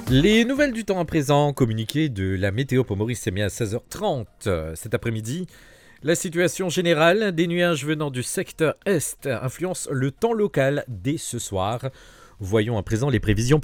Les nouvelles du temps à présent, communiqué de la météo pour Maurice, c'est mis à 16h30 cet après-midi. La situation générale des nuages venant du secteur est influence le temps local dès ce soir. Voyons à présent les prévisions.